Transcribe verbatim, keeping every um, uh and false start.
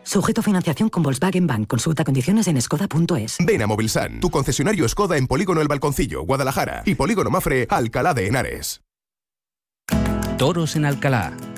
Sujeto a financiación con Volkswagen Bank. Consulta condiciones en skoda punto es. Ven a Movilsan, tu concesionario Skoda en Polígono El Balconcillo, Guadalajara, y Polígono Mafre, Alcalá de Henares. Toros en Alcalá.